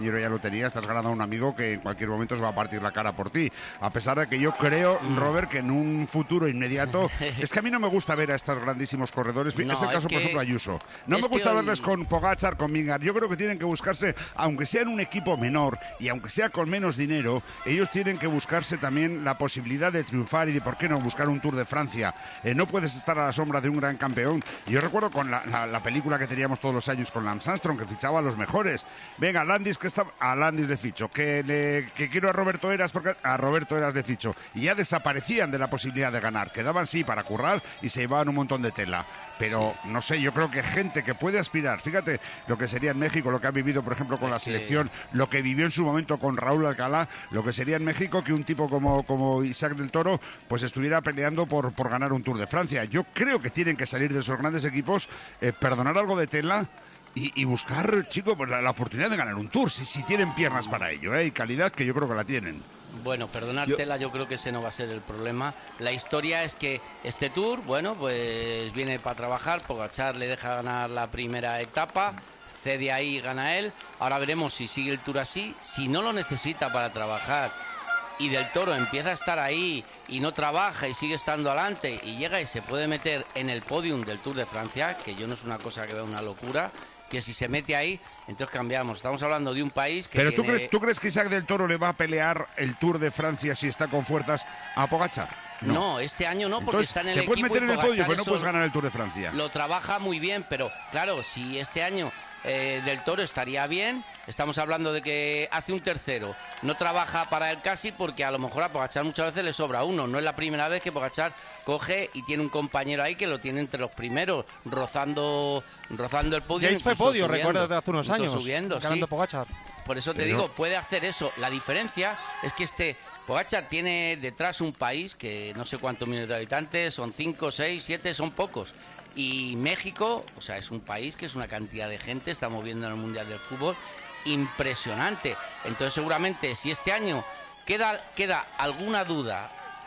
ya lo tenía, estás ganando a un amigo que en cualquier momento se va a partir la cara por ti. A pesar de que yo creo, Robert, que en un futuro inmediato... Es que a mí no me gusta ver a estos grandísimos corredores. No, es el caso, por ejemplo, Ayuso. No me gusta verles con Pogačar, con Vingegaard. Yo creo que tienen que buscarse, aunque sea en un equipo menor y aunque sea con menos dinero, ellos tienen que buscarse también la posibilidad de triunfar y de, ¿por qué no?, buscar un Tour de Francia. No puedes estar a la sombra de un gran campeón. Yo recuerdo con la película que teníamos todos los años con Lance Armstrong, que fichaba a los mejores. Venga, Landis, a Landis le ficho, que quiero a Roberto Heras, porque a Roberto Heras le ficho, y ya desaparecían de la posibilidad de ganar, quedaban sí para currar y se llevaban un montón de tela, pero no sé, yo creo que gente que puede aspirar, fíjate lo que sería en México, lo que ha vivido por ejemplo con la selección, lo que vivió en su momento con Raúl Alcalá, lo que sería en México que un tipo como Isaac del Toro pues estuviera peleando por ganar un Tour de Francia. Yo creo que tienen que salir de esos grandes equipos, perdonar algo de tela y buscar, chicos, pues la oportunidad de ganar un Tour, si tienen piernas para ello, y calidad, que yo creo que la tienen. Bueno, perdonártela, yo creo que ese no va a ser el problema. La historia es que este Tour, bueno, pues viene para trabajar, Pogačar le deja ganar la primera etapa, cede ahí y gana él. Ahora veremos si sigue el Tour así, si no lo necesita para trabajar y Del Toro empieza a estar ahí y no trabaja y sigue estando adelante y llega y se puede meter en el podium del Tour de Francia, que yo no es una cosa que vea una locura, que si se mete ahí, entonces cambiamos. Estamos hablando de un país que Pero tiene... ¿tú crees que Isaac del Toro le va a pelear el Tour de Francia si está con fuerzas a Pogačar? No, este año no, porque entonces, está en el te equipo. Puedes meter en el podio, pero no puedes ganar el Tour de Francia. Lo trabaja muy bien, pero claro, si este año Del Toro estaría bien, estamos hablando de que hace un tercero, no trabaja para él casi, porque a lo mejor a Pogačar muchas veces le sobra uno. No es la primera vez que Pogačar coge y tiene un compañero ahí que lo tiene entre los primeros, rozando el podio. James fue podio, recuerda, de hace unos años, subiendo, ganando sí. Pogačar. Por eso te digo, puede hacer eso. La diferencia es que Pogačar tiene detrás un país que no sé cuántos millones de habitantes, son 5, 6, 7, son pocos. Y México, o sea, es un país que es una cantidad de gente, estamos viendo en el Mundial del Fútbol, impresionante. Entonces seguramente si este año queda alguna duda,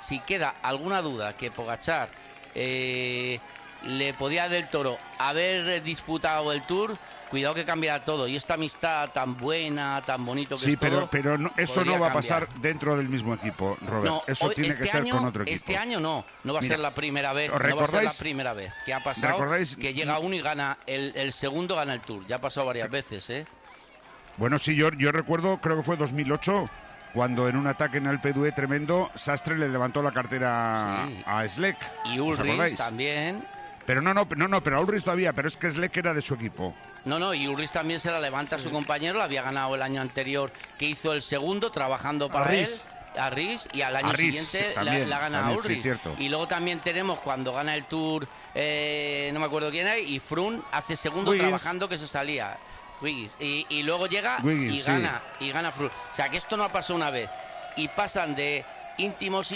que Pogačar le podía Del Toro haber disputado el Tour, cuidado que cambiará todo. Y esta amistad tan buena, tan bonito que sí, es todo... pero no, eso no va a pasar dentro del mismo equipo, Robert. No, eso tiene que ser con otro equipo. Este año no va a ser la primera vez. No va a ser la primera vez que ha pasado que llega uno y gana el segundo, gana el Tour. Ya ha pasado varias veces, ¿eh? Bueno, sí, yo recuerdo, creo que fue 2008, cuando en un ataque en Alpe d'Huez tremendo, Sastre le levantó la cartera a Schleck. Y Ulrich también. Pero pero a Ulrich todavía, pero es que Schleck era de su equipo. No, y Ulrich también se la levanta a su compañero, la había ganado el año anterior, que hizo el segundo trabajando para él, a Riz, y al año siguiente la gana a Ulrich. Sí, y luego también tenemos cuando gana el Tour, no me acuerdo quién hay, y Froome hace segundo Wiggins, trabajando, que se salía. Wiggins. Y luego llega Wiggins, y gana Froome. O sea, que esto no ha pasado una vez. Y pasan de íntimos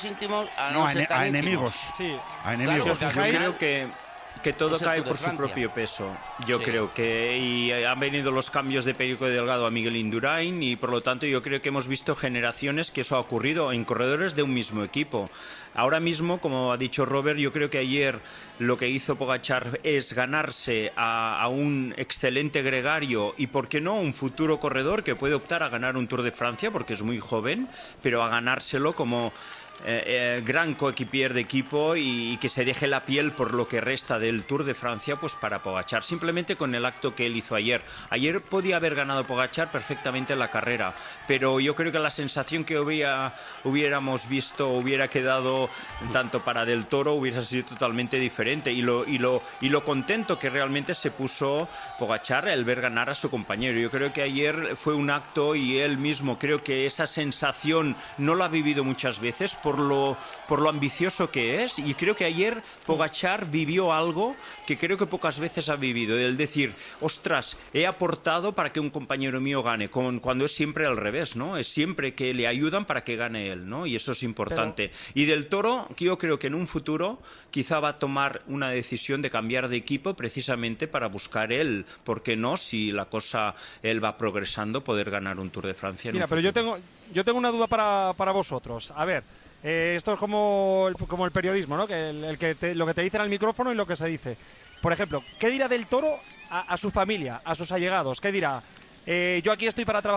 a enemigos. Sí. A enemigos. Claro, yo creo que todo cae por su propio peso. Yo creo que y han venido los cambios de Perico Delgado a Miguel Indurain y por lo tanto yo creo que hemos visto generaciones que eso ha ocurrido en corredores de un mismo equipo. Ahora mismo, como ha dicho Robert, yo creo que ayer lo que hizo Pogačar es ganarse a un excelente gregario y, ¿por qué no?, un futuro corredor que puede optar a ganar un Tour de Francia porque es muy joven, pero a ganárselo como gran coequipier de equipo y que se deje la piel por lo que resta del Tour de Francia, pues para Pogačar, simplemente con el acto que él hizo ayer. Ayer podía haber ganado Pogačar perfectamente la carrera, pero yo creo que la sensación que hubiéramos visto hubiera quedado tanto para Del Toro, hubiera sido totalmente diferente y lo contento que realmente se puso Pogačar al ver ganar a su compañero. Yo creo que ayer fue un acto y él mismo creo que esa sensación no la ha vivido muchas veces por lo ambicioso que es, y creo que ayer Pogačar vivió algo que creo que pocas veces ha vivido, el decir, ostras, he aportado para que un compañero mío gane, cuando es siempre al revés, ¿no? Es siempre que le ayudan para que gane él, ¿no? Y eso es importante. Y Del Toro, yo creo que en un futuro quizá va a tomar una decisión de cambiar de equipo precisamente para buscar él, ¿por qué no? Si la cosa, él va progresando, poder ganar un Tour de Francia. Mira, pero yo tengo una duda para vosotros. A ver, esto es como el periodismo, ¿no? Que lo que te dicen al micrófono y lo que se dice. Por ejemplo, ¿qué dirá Del Toro a su familia, a sus allegados? ¿Qué dirá? Yo aquí estoy para trabajar